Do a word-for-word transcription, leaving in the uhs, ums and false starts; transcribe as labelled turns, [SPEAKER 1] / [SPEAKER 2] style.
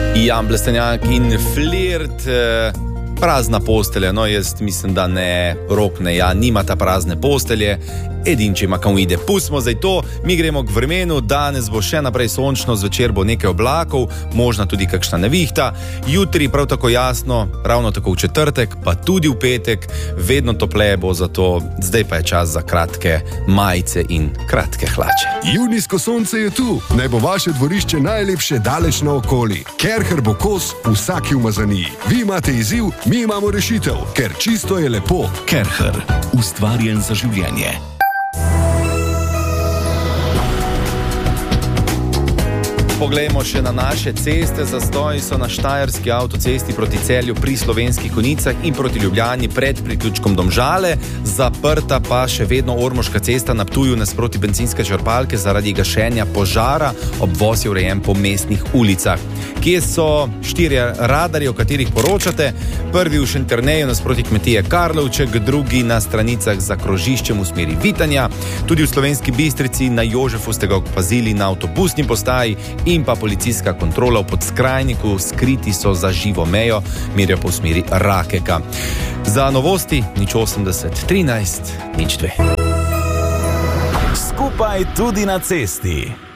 [SPEAKER 1] Jan Blestenjak in flirt, eh, prazna postelja, no jaz mislim, da ne, Rok ne, ja, nimata prazne postelje, edin, če ima kam ide. Pustimo zdaj to, mi gremo k vremenu, danes bo še naprej sončno, zvečer bo nekaj oblakov, možna tudi kakšna nevihta, jutri prav tako jasno, ravno tako v četrtek, pa tudi v petek, vedno topleje bo, zato zdaj pa je čas za kratke majice in kratke hlače.
[SPEAKER 2] Junijsko sonce je tu, naj bo vaše dvorišče najlepše daleč naokoli. Kerher bo kos vsaki umazaniji. Vi imate izziv, mi imamo rešitev, ker čisto je lepo.
[SPEAKER 3] Kerher, ustvarjen za življenje.
[SPEAKER 1] Poglejmo še na naše ceste. Zastoji so na štajerski avtocesti proti Celju pri Slovenskih Konjicah in proti Ljubljani pred priključkom Domžale. Zaprta pa še vedno Ormoška cesta na Ptuju nasproti bencinske črpalke zaradi gašenja požara. Obvoz je urejen po mestnih ulicah. Kje so štirje radarji, o katerih poročate? Prvi v Šentjerneju nasproti kmetije Karlovček, drugi na stranicah za krožiščem v smeri Vitanja. Tudi v Slovenski Bistrici na Jožefu ste ga opazili na avtobusni postaji in pa policijska kontrola v Podskrajniku, skriti so za živo mejo, merijo po smeri Rakeka. Za novosti nič osemdeset trinajst nič dve.
[SPEAKER 3] Skupaj tudi na cesti.